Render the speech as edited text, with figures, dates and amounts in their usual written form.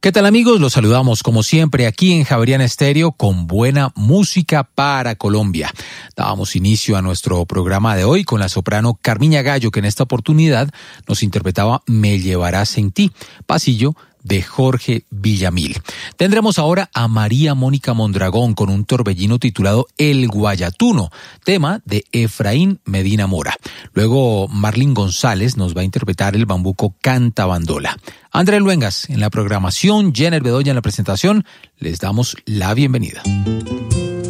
¿Qué tal, amigos? Los saludamos como siempre aquí en Javeriana Estéreo con buena música para Colombia. Dábamos inicio a nuestro programa de hoy con la soprano Carmiña Gallo, que en esta oportunidad nos interpretaba Me llevarás en ti, pasillo de Jorge Villamil. Tendremos ahora a María Mónica Mondragón con un torbellino titulado El Guayatuno, tema de Efraín Medina Mora. Luego Marlene González nos va a interpretar el bambuco Canta Bandola. Andrés Luengas en la programación, Jenner Bedoya en la presentación. Les damos la bienvenida.